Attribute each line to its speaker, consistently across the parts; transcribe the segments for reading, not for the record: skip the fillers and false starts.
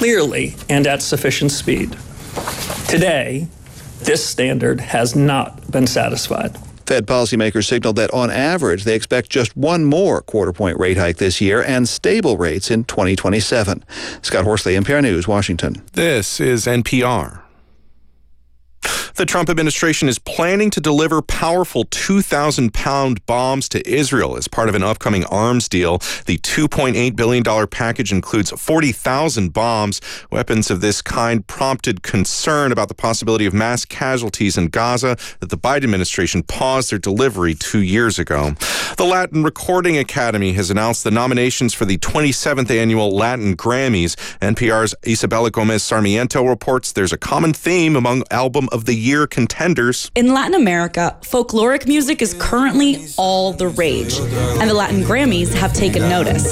Speaker 1: clearly and at sufficient speed. Today, this standard has not been satisfied.
Speaker 2: Fed policymakers signaled that on average they expect just one more quarter-point rate hike this year and stable rates in 2027. Scott Horsley, NPR News, Washington.
Speaker 3: This is NPR. The Trump administration is planning to deliver powerful 2,000-pound bombs to Israel as part of an upcoming arms deal. The $2.8 billion package includes 40,000 bombs. Weapons of this kind prompted concern about the possibility of mass casualties in Gaza that the Biden administration paused their delivery 2 years ago. The Latin Recording Academy has announced the nominations for the 27th annual Latin Grammys. NPR's Isabella Gomez Sarmiento reports there's a common theme among Album of the Year contenders.
Speaker 4: In Latin America, folkloric music is currently all the rage, and the Latin Grammys have taken notice.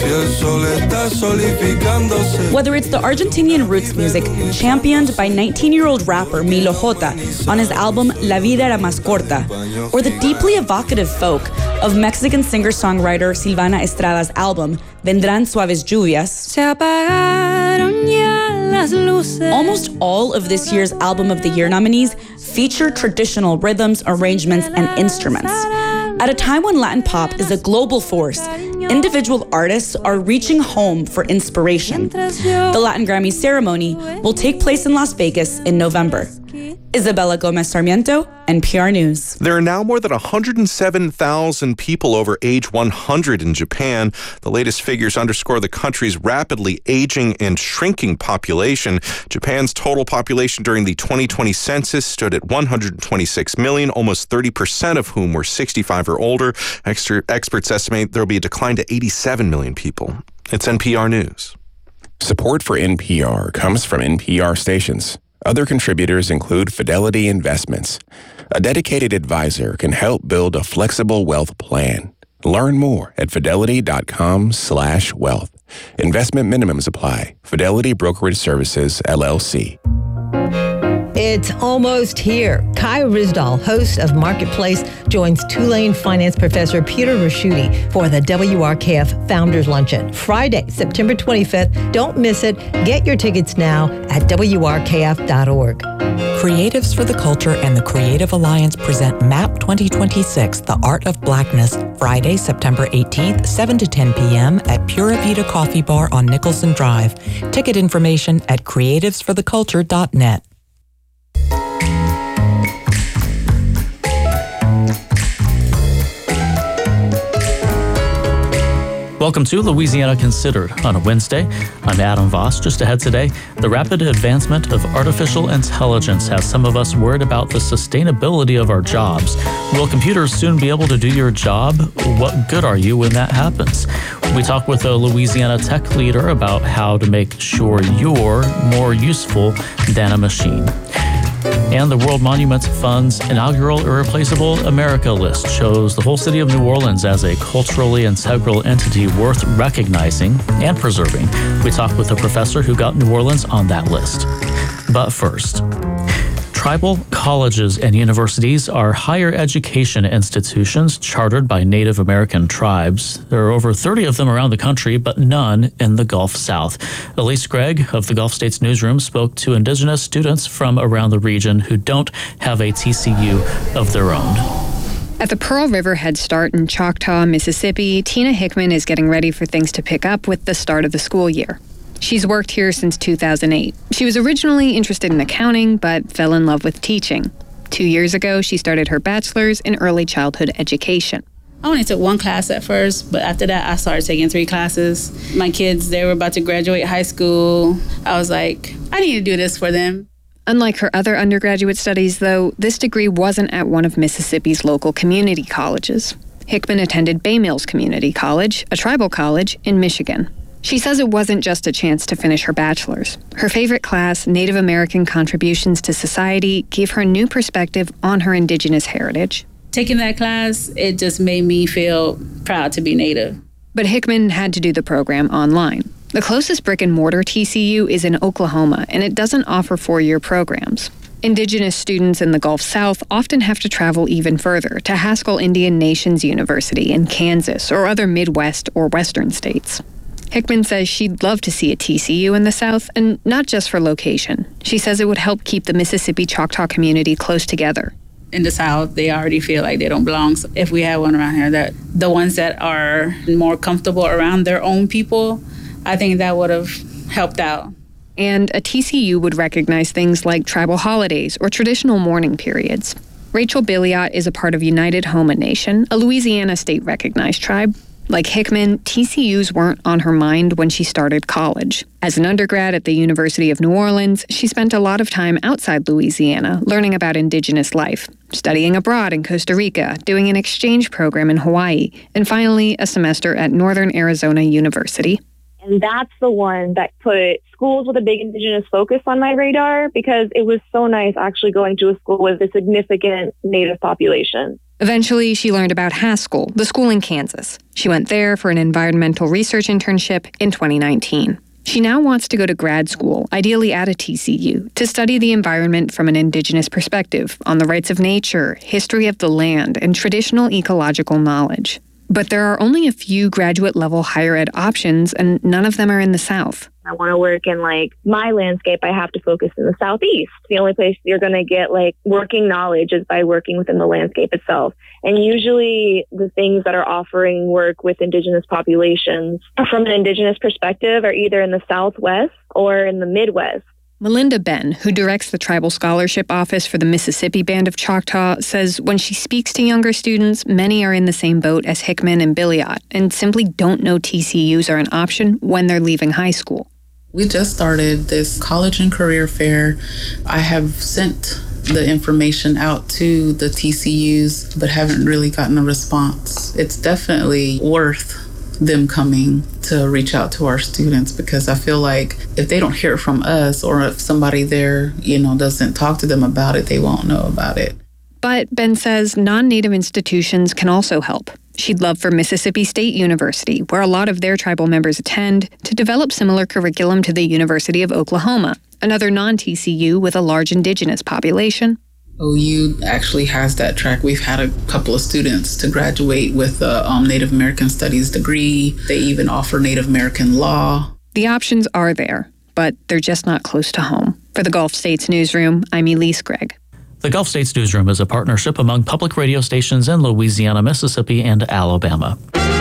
Speaker 4: Whether it's the Argentinian roots music championed by 19-year-old rapper Milo J on his album La Vida Era Más Corta, or the deeply evocative folk of Mexican singer-songwriter Silvana Estrada's album Vendrán Suaves Lluvias, almost all of this year's Album of the Year nominees feature traditional rhythms, arrangements, and instruments. At a time when Latin pop is a global force, individual artists are reaching home for inspiration. The Latin Grammy ceremony will take place in Las Vegas in November. Isabella Gomez Sarmiento, NPR News.
Speaker 3: There are now more than 107,000 people over age 100 in Japan. The latest figures underscore the country's rapidly aging and shrinking population. Japan's total population during the 2020 census stood at 126 million, almost 30% of whom were 65 or older. Experts estimate there will be a decline to 87 million people. It's NPR News.
Speaker 5: Support for NPR comes from NPR stations. Other contributors include Fidelity Investments. A dedicated advisor can help build a flexible wealth plan. Learn more at fidelity.com/wealth. Investment minimums apply. Fidelity Brokerage Services, LLC.
Speaker 6: It's almost here. Kai Ryssdal, host of Marketplace, joins Tulane finance professor Peter Ricchiuti for the WRKF Founders Luncheon, Friday, September 25th. Don't miss it. Get your tickets now at WRKF.org.
Speaker 7: Creatives for the Culture and the Creative Alliance present MAP 2026, The Art of Blackness, Friday, September 18th, 7 to 10 p.m. at Pura Vida Coffee Bar on Nicholson Drive. Ticket information at creativesfortheculture.net.
Speaker 8: Welcome to Louisiana Considered on a Wednesday. I'm Adam Voss. Just ahead today, the rapid advancement of artificial intelligence has some of us worried about the sustainability of our jobs. Will computers soon be able to do your job? What good are you when that happens? We talk with a Louisiana tech leader about how to make sure you're more useful than a machine. And the World Monuments Fund's inaugural Irreplaceable America list shows the whole city of New Orleans as a culturally integral entity worth recognizing and preserving. We talk with a professor who got New Orleans on that list. But first, tribal colleges and universities are higher education institutions chartered by Native American tribes. There are over 30 of them around the country, but none in the Gulf South. Elise Gregg of the Gulf States Newsroom spoke to indigenous students from around the region who don't have a TCU of their own.
Speaker 9: At the Pearl River Head Start in Choctaw, Mississippi, Tina Hickman is getting ready for things to pick up with the start of the school year. She's worked here since 2008. She was originally interested in accounting, but fell in love with teaching. 2 years ago, she started her bachelor's in early childhood education.
Speaker 10: I only took one class at first, but after that, I started taking 3 classes. My kids, they were about to graduate high school. I was like, I need to do this for them.
Speaker 9: Unlike her other undergraduate studies, though, this degree wasn't at one of Mississippi's local community colleges. Hickman attended Bay Mills Community College, a tribal college in Michigan. She says it wasn't just a chance to finish her bachelor's. Her favorite class, Native American Contributions to Society, gave her a new perspective on her indigenous heritage.
Speaker 10: Taking that class, it just made me feel proud to be Native.
Speaker 9: But Hickman had to do the program online. The closest brick-and-mortar TCU is in Oklahoma, and it doesn't offer 4-year programs. Indigenous students in the Gulf South often have to travel even further to Haskell Indian Nations University in Kansas or other Midwest or Western states. Hickman says she'd love to see a TCU in the South, and not just for location. She says it would help keep the Mississippi Choctaw community close together.
Speaker 10: In the South, they already feel like they don't belong. So if we had one around here, that the ones that are more comfortable around their own people, I think that would have helped out.
Speaker 9: And a TCU would recognize things like tribal holidays or traditional mourning periods. Rachel Billiot is a part of United Homa Nation, a Louisiana state-recognized tribe. Like Hickman, TCUs weren't on her mind when she started college. As an undergrad at the University of New Orleans, she spent a lot of time outside Louisiana learning about indigenous life, studying abroad in Costa Rica, doing an exchange program in Hawaii, and finally a semester at Northern Arizona University.
Speaker 11: And that's the one that put schools with a big indigenous focus on my radar, because it was so nice actually going to a school with a significant Native population.
Speaker 9: Eventually, she learned about Haskell, the school in Kansas. She went there for an environmental research internship in 2019. She now wants to go to grad school, ideally at a TCU, to study the environment from an indigenous perspective on the rights of nature, history of the land, and traditional ecological knowledge. But there are only a few graduate-level higher ed options, and none of them are in the South.
Speaker 11: I want to work in, my landscape. I have to focus in the Southeast. The only place you're going to get, working knowledge is by working within the landscape itself. And usually the things that are offering work with indigenous populations from an indigenous perspective are either in the Southwest or in the Midwest.
Speaker 9: Melinda Benn, who directs the Tribal Scholarship Office for the Mississippi Band of Choctaw, says when she speaks to younger students, many are in the same boat as Hickman and Billiot and simply don't know TCUs are an option when they're leaving high school.
Speaker 12: We just started this college and career fair. I have sent the information out to the TCUs, but haven't really gotten a response. It's definitely worth them coming to reach out to our students, because I feel like if they don't hear it from us, or if somebody there, doesn't talk to them about it, they won't know about it.
Speaker 9: But Ben says non-Native institutions can also help. She'd love for Mississippi State University, where a lot of their tribal members attend, to develop similar curriculum to the University of Oklahoma, another non-TCU with a large indigenous population.
Speaker 12: OU actually has that track. We've had a couple of students to graduate with a Native American Studies degree. They even offer Native American law.
Speaker 9: The options are there, but they're just not close to home. For the Gulf States Newsroom, I'm Elise Gregg.
Speaker 8: The Gulf States Newsroom is a partnership among public radio stations in Louisiana, Mississippi, and Alabama.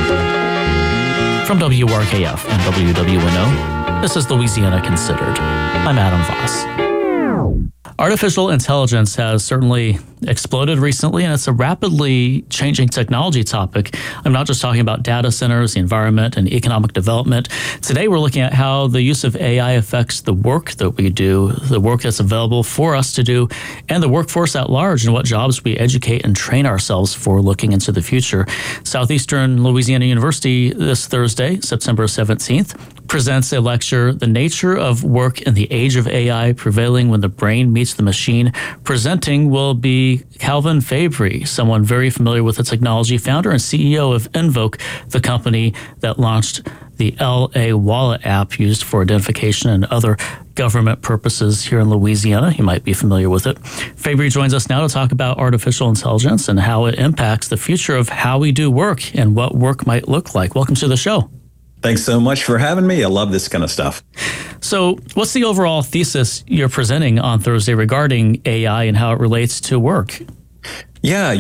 Speaker 8: From WRKF and WWNO, this is Louisiana Considered. I'm Adam Voss. Artificial intelligence has certainly exploded recently, and it's a rapidly changing technology topic. I'm not just talking about data centers, the environment, and economic development. Today, we're looking at how the use of AI affects the work that we do, the work that's available for us to do, and the workforce at large, and what jobs we educate and train ourselves for looking into the future. Southeastern Louisiana University this Thursday, September 17th, presents a lecture, The Nature of Work in the Age of AI, Prevailing When the Brain Meets the Machine. Presenting will be Calvin Fabry, someone very familiar with the technology, founder and CEO of Invoke, the company that launched the LA Wallet app used for identification and other government purposes here in Louisiana. You might be familiar with it. Fabry joins us now to talk about artificial intelligence and how it impacts the future of how we do work and what work might look like. Welcome to the show.
Speaker 13: Thanks so much for having me. I love this kind of stuff.
Speaker 8: So what's the overall thesis you're presenting on Thursday regarding AI and how it relates to work?
Speaker 13: Yeah,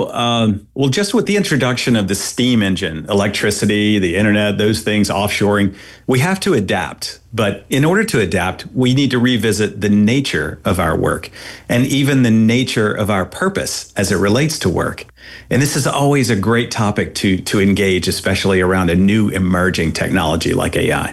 Speaker 13: well, just with the introduction of the steam engine, electricity, the internet, those things, offshoring, we have to adapt. But in order to adapt, we need to revisit the nature of our work and even the nature of our purpose as it relates to work. And this is always a great topic to engage, especially around a new emerging technology like AI.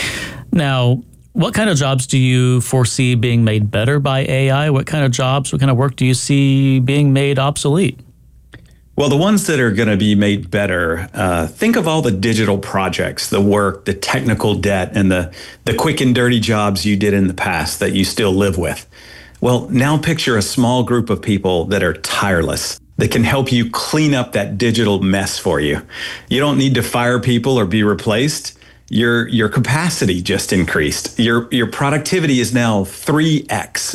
Speaker 8: Now, what kind of jobs do you foresee being made better by AI? What kind of jobs, what kind of work do you see being made obsolete?
Speaker 13: Well, the ones that are going to be made better, think of all the digital projects, the work, the technical debt, and the quick and dirty jobs you did in the past that you still live with. Well, now picture a small group of people that are tireless, that can help you clean up that digital mess for you. You don't need to fire people or be replaced. your capacity just increased. Your productivity is now 3x,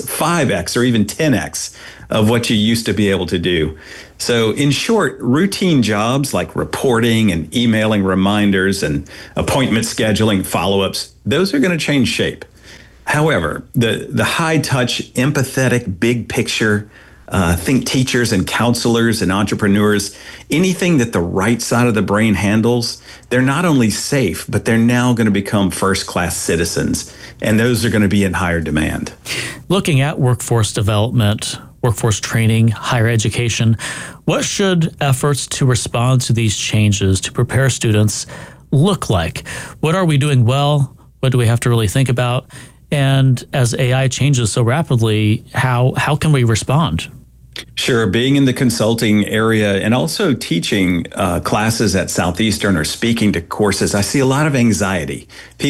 Speaker 13: 5x, or even 10x of what you used to be able to do. So in short, routine jobs like reporting and emailing reminders and appointment scheduling, follow-ups, those are going to change shape. However, the high-touch, empathetic, big picture, think teachers and counselors and entrepreneurs, anything that the right side of the brain handles, they're not only safe, but they're now going to become first-class citizens, and those are going to be in higher demand.
Speaker 8: Looking at workforce development, workforce training, higher education, what should efforts to respond to these changes, to prepare students, look like? What are we doing well? What do we have to really think about? And as AI changes so rapidly, how can we respond?
Speaker 13: Sure. Being in the consulting area and also teaching classes at Southeastern or speaking to courses, I see a lot of anxiety.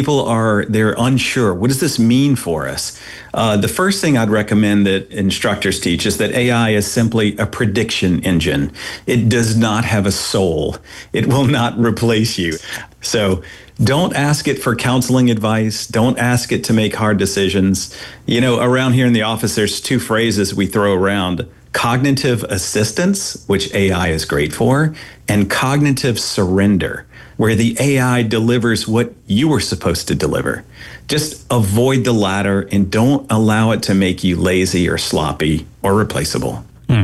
Speaker 13: They're unsure. What does this mean for us? The first thing I'd recommend that instructors teach is that AI is simply a prediction engine. It does not have a soul. It will not replace you. So don't ask it for counseling advice. Don't ask it to make hard decisions. Around here in the office, there's two phrases we throw around: cognitive assistance, which AI is great for, and cognitive surrender, where the AI delivers what you were supposed to deliver. Just avoid the latter and don't allow it to make you lazy or sloppy or replaceable.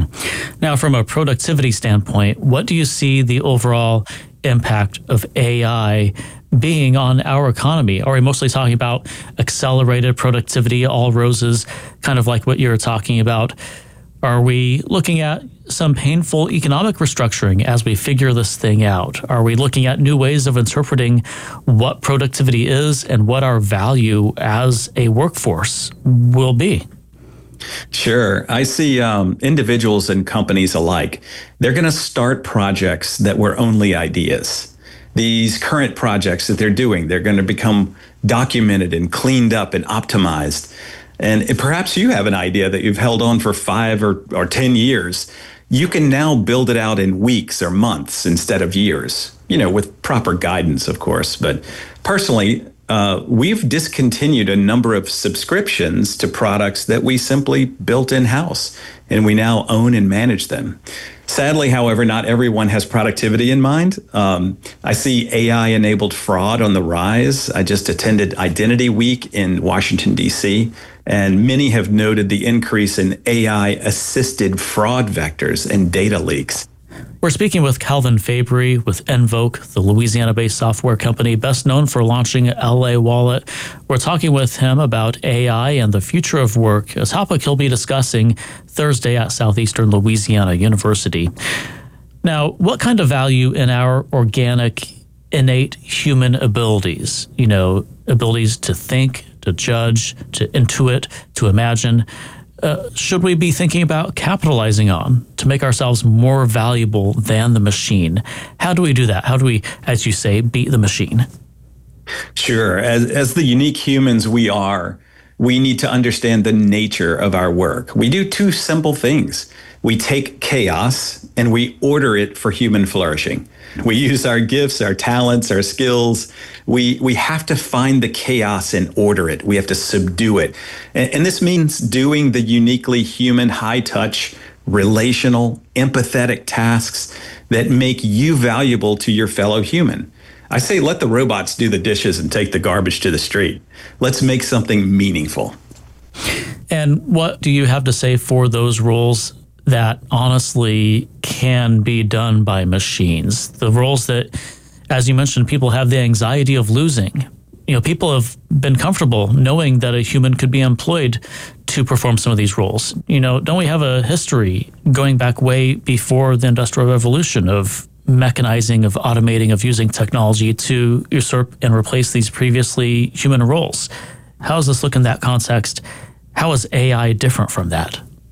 Speaker 8: Now, from a productivity standpoint, what do you see the overall impact of AI being on our economy? Are we mostly talking about accelerated productivity, all roses, kind of like what you're talking about? Are we looking at some painful economic restructuring as we figure this thing out? Are we looking at new ways of interpreting what productivity is and what our value as a workforce will be?
Speaker 13: Sure. I see individuals and companies alike. They're going to start projects that were only ideas. These current projects that they're doing, they're going to become documented and cleaned up and optimized. And perhaps you have an idea that you've held on for 5 or 10 years. You can now build it out in weeks or months instead of years, with proper guidance, of course. But personally, we've discontinued a number of subscriptions to products that we simply built in-house, and we now own and manage them. Sadly, however, not everyone has productivity in mind. I see AI-enabled fraud on the rise. I just attended Identity Week in Washington, D.C., and many have noted the increase in AI-assisted fraud vectors and data leaks.
Speaker 8: We're speaking with Calvin Fabry with Invoke, the Louisiana-based software company best known for launching LA Wallet. We're talking with him about AI and the future of work, a topic he'll be discussing Thursday at Southeastern Louisiana University. Now, what kind of value in our organic, innate human abilities, abilities to think, to judge, to intuit, to imagine, should we be thinking about capitalizing on to make ourselves more valuable than the machine? How do we do that? How do we, as you say, beat the machine?
Speaker 13: Sure. As the unique humans we are, we need to understand the nature of our work. We do two simple things. We take chaos and we order it for human flourishing. We use our gifts, our talents, our skills. We have to find the chaos and order it. We have to subdue it. And this means doing the uniquely human, high-touch, relational, empathetic tasks that make you valuable to your fellow human. I say let the robots do the dishes and take the garbage to the street. Let's make something meaningful.
Speaker 8: And what do you have to say for those roles that honestly can be done by machines? The roles that, as you mentioned, people have the anxiety of losing. People have been comfortable knowing that a human could be employed to perform some of these roles. Don't we have a history going back way before the Industrial Revolution of mechanizing, of automating, of using technology to usurp and replace these previously human roles? How does this look in that context? How is AI different from that?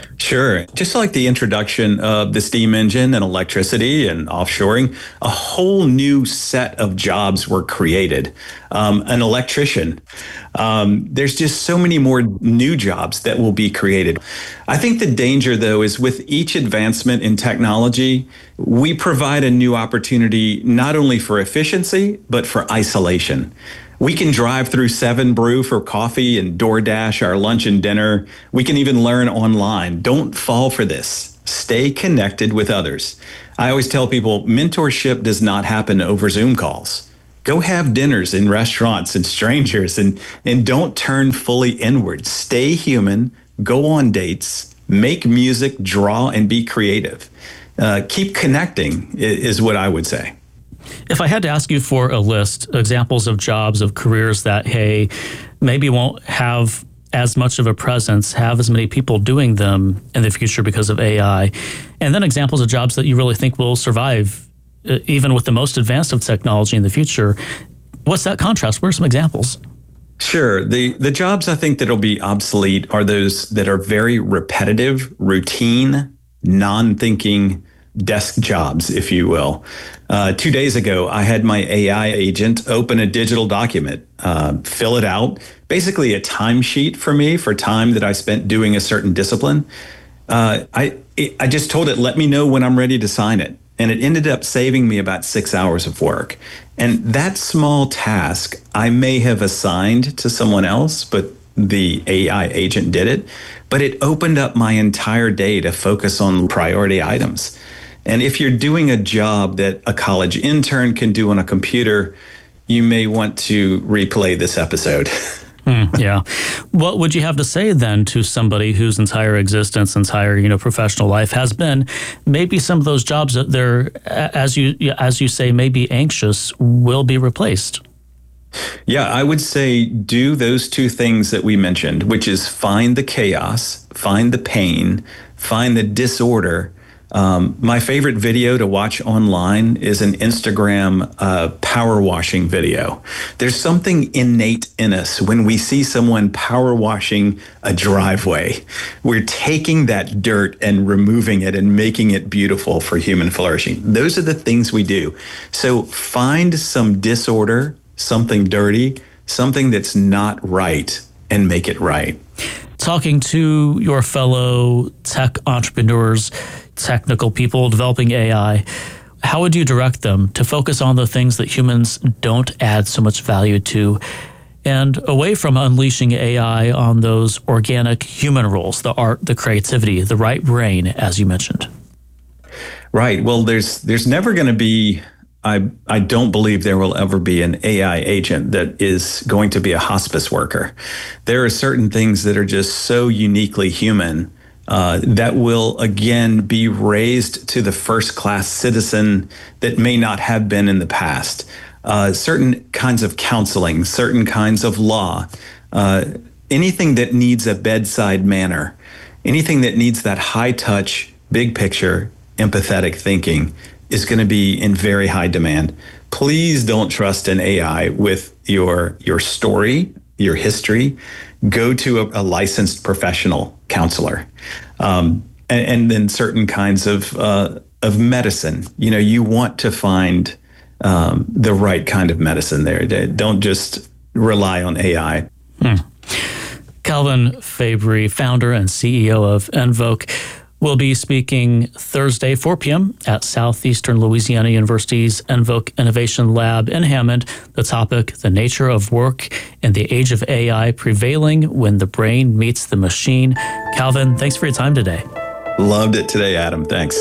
Speaker 13: Sure. Just like the introduction of the steam engine and electricity and offshoring, a whole new set of jobs were created. An electrician. There's just so many more new jobs that will be created. I think the danger, though, is with each advancement in technology, we provide a new opportunity not only for efficiency, but for isolation. We can drive through 7 Brew for coffee and DoorDash our lunch and dinner. We can even learn online. Don't fall for this. Stay connected with others. I always tell people mentorship does not happen over Zoom calls. Go have dinners in restaurants and strangers and don't turn fully inward. Stay human, go on dates, make music, draw, and be creative. Keep connecting is what I would say.
Speaker 8: If I had to ask you for a list, examples of jobs, of careers that, hey, maybe won't have as much of a presence, have as many people doing them in the future because of AI, and then examples of jobs that you really think will survive even with the most advanced of technology in the future, what's that contrast? What are some examples?
Speaker 13: Sure. The jobs I think that'll be obsolete are those that are very repetitive, routine, non-thinking desk jobs, if you will. 2 days ago, I had my AI agent open a digital document, fill it out, basically a timesheet for me for time that I spent doing a certain discipline. I just told it, let me know when I'm ready to sign it. And it ended up saving me about 6 hours of work. And that small task I may have assigned to someone else, but the AI agent did it. But it opened up my entire day to focus on priority items. And if you're doing a job that a college intern can do on a computer, you may want to replay this episode.
Speaker 8: Yeah. What would you have to say then to somebody whose entire existence, entire, professional life has been maybe some of those jobs that they're, as you say, maybe anxious, will be replaced?
Speaker 13: Yeah, I would say do those two things that we mentioned, which is find the chaos, find the pain, find the disorder. My favorite video to watch online is an Instagram power washing video. There's something innate in us when we see someone power washing a driveway. We're taking that dirt and removing it and making it beautiful for human flourishing. Those are the things we do. So find some disorder, something dirty, something that's not right, and make it right.
Speaker 8: Talking to your fellow tech entrepreneurs, technical people developing AI, how would you direct them to focus on the things that humans don't add so much value to, and away from unleashing AI on those organic human roles, the art, the creativity, the right brain, as you mentioned?
Speaker 13: Right. Well, there's never going to be, I don't believe there will ever be an AI agent that is going to be a hospice worker. There are certain things that are just so uniquely human that will, again, be raised to the first-class citizen that may not have been in the past. Certain kinds of counseling, certain kinds of law, anything that needs a bedside manner, anything that needs that high-touch, big-picture, empathetic thinking is going to be in very high demand. Please don't trust an AI with your story, your history. Go to a licensed professional counselor, and then certain kinds of medicine. You want to find the right kind of medicine there. Don't just rely on AI.
Speaker 8: Calvin Fabry, founder and CEO of Envoke, will be speaking Thursday, 4 p.m. at Southeastern Louisiana University's Envoke Innovation Lab in Hammond. The topic, the nature of work in the age of AI, prevailing when the brain meets the machine. Calvin, thanks for your time today.
Speaker 13: Loved it today, Adam. Thanks.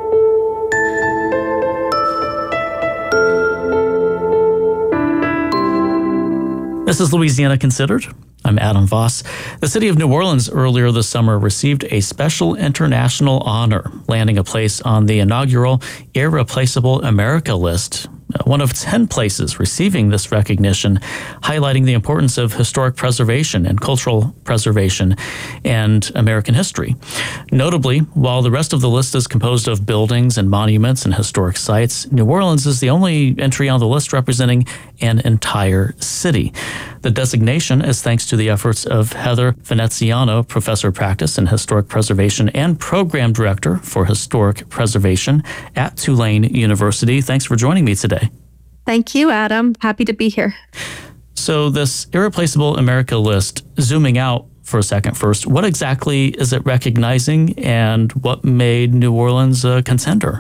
Speaker 8: This is Louisiana Considered. I'm Adam Voss. The city of New Orleans earlier this summer received a special international honor, landing a place on the inaugural Irreplaceable America list, one of 10 places receiving this recognition, highlighting the importance of historic preservation and cultural preservation and American history. Notably, while the rest of the list is composed of buildings and monuments and historic sites, New Orleans is the only entry on the list representing an entire city. The designation is thanks to the efforts of Heather Veneziano, Professor of Practice in Historic Preservation and Program Director for Historic Preservation at Tulane University. Thanks for joining me today.
Speaker 14: Thank you, Adam. Happy to be here.
Speaker 8: So this Irreplaceable America list, zooming out for a second first, what exactly is it recognizing and what made New Orleans a contender?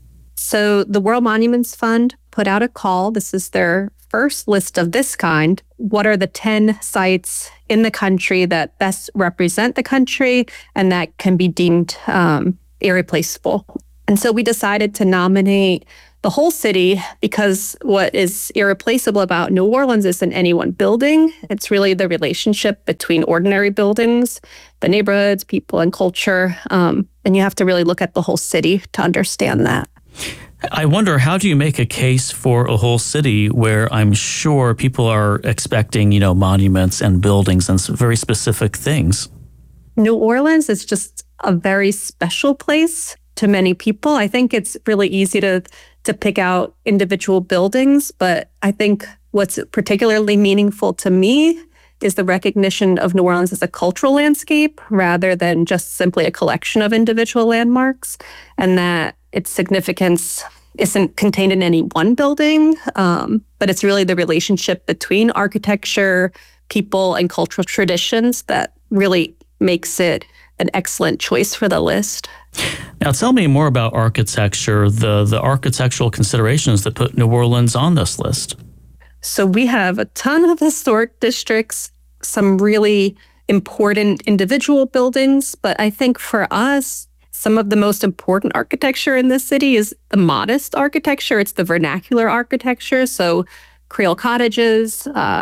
Speaker 14: So the World Monuments Fund put out a call. This is their first list of this kind. What are the 10 sites in the country that best represent the country and that can be deemed irreplaceable? And so we decided to nominate the whole city because what is irreplaceable about New Orleans isn't any one building. It's really the relationship between ordinary buildings, the neighborhoods, people, and culture. And you have to really look at the whole city to understand that.
Speaker 8: I wonder, how do you make a case for a whole city where I'm sure people are expecting, monuments and buildings and some very specific things?
Speaker 14: New Orleans is just a very special place to many people. I think it's really easy to pick out individual buildings, but I think what's particularly meaningful to me is the recognition of New Orleans as a cultural landscape rather than just simply a collection of individual landmarks, and that its significance isn't contained in any one building, but it's really the relationship between architecture, people, and cultural traditions that really makes it an excellent choice for the list.
Speaker 8: Now, tell me more about architecture, the architectural considerations that put New Orleans on this list.
Speaker 14: So we have a ton of historic districts, some really important individual buildings, but I think for us, some of the most important architecture in this city is the modest architecture. It's the vernacular architecture. So Creole cottages,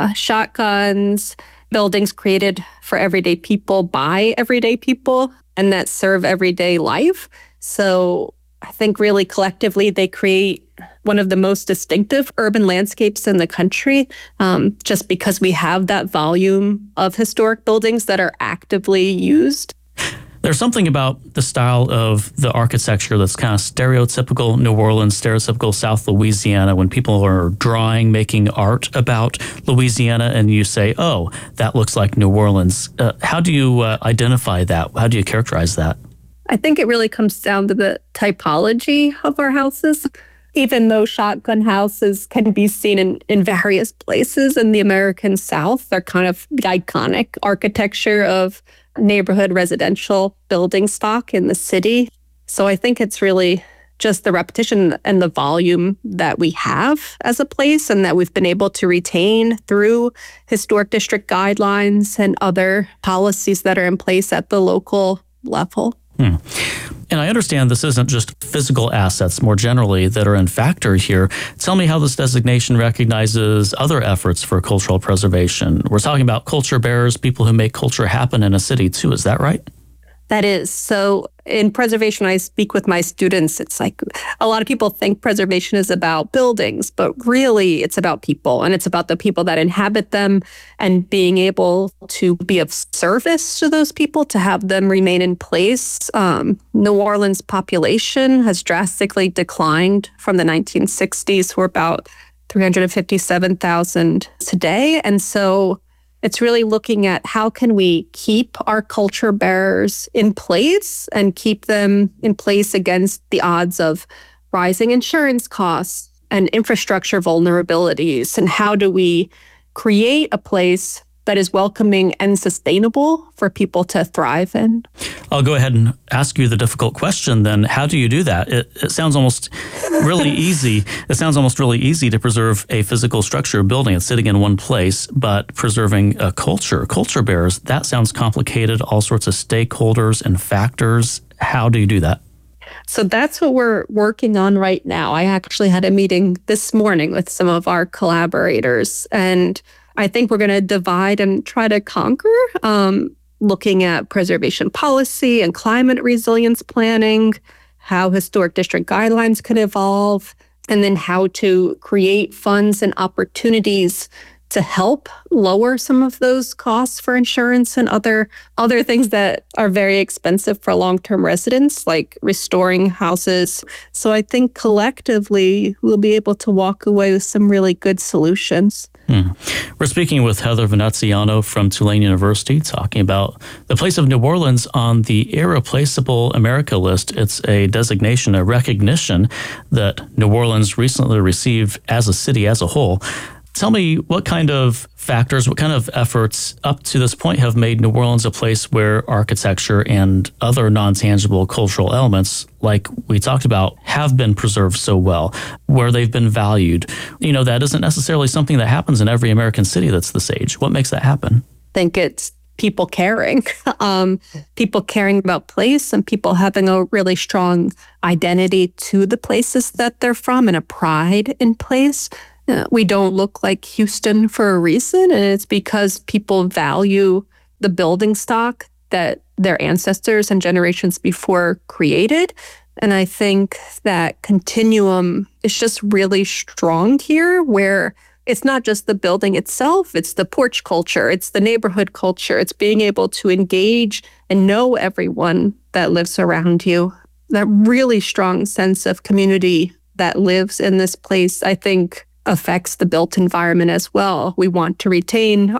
Speaker 14: shotguns, buildings created for everyday people by everyday people and that serve everyday life. So I think really collectively they create one of the most distinctive urban landscapes in the country, just because we have that volume of historic buildings that are actively used.
Speaker 8: There's something about the style of the architecture that's kind of stereotypical New Orleans, stereotypical South Louisiana. When people are drawing, making art about Louisiana, and you say, oh, that looks like New Orleans. How do you identify that? How do you characterize that?
Speaker 14: I think it really comes down to the typology of our houses. Even though shotgun houses can be seen in various places in the American South, they're kind of the iconic architecture of neighborhood residential building stock in the city. So I think it's really just the repetition and the volume that we have as a place and that we've been able to retain through historic district guidelines and other policies that are in place at the local level.
Speaker 8: And I understand this isn't just physical assets more generally that are in factor here. Tell me how this designation recognizes other efforts for cultural preservation. We're talking about culture bearers, people who make culture happen in a city too. Is that right?
Speaker 14: That is. So in preservation, I speak with my students. It's like a lot of people think preservation is about buildings, but really it's about people. And it's about the people that inhabit them and being able to be of service to those people, to have them remain in place. New Orleans population has drastically declined from the 1960s. We're about 357,000 today. And so it's really looking at how can we keep our culture bearers in place and keep them in place against the odds of rising insurance costs and infrastructure vulnerabilities, and how do we create a place that is welcoming and sustainable for people to thrive in.
Speaker 8: I'll go ahead and ask you the difficult question then. How do you do that? It sounds almost really easy. It sounds almost really easy to preserve a physical structure, a building that's sitting in one place, but preserving a culture bearers, that sounds complicated, all sorts of stakeholders and factors. How do you do that?
Speaker 14: So that's what we're working on right now. I actually had a meeting this morning with some of our collaborators, and I think we're going to divide and try to conquer, looking at preservation policy and climate resilience planning, how historic district guidelines could evolve, and then how to create funds and opportunities to help lower some of those costs for insurance and other things that are very expensive for long-term residents, like restoring houses. So I think collectively we'll be able to walk away with some really good solutions.
Speaker 8: We're speaking with Heather Veneziano from Tulane University, talking about the place of New Orleans on the Irreplaceable America list. It's a designation, a recognition that New Orleans recently received as a city as a whole. Tell me what kind of factors, what kind of efforts up to this point have made New Orleans a place where architecture and other non-tangible cultural elements, like we talked about, have been preserved so well, where they've been valued. That isn't necessarily something that happens in every American city that's this age. What makes that happen?
Speaker 14: I think it's people caring, people caring about place and people having a really strong identity to the places that they're from and a pride in place. We don't look like Houston for a reason, and it's because people value the building stock that their ancestors and generations before created. And I think that continuum is just really strong here, where it's not just the building itself, it's the porch culture, it's the neighborhood culture, it's being able to engage and know everyone that lives around you. That really strong sense of community that lives in this place, I think, affects the built environment as well. We want to retain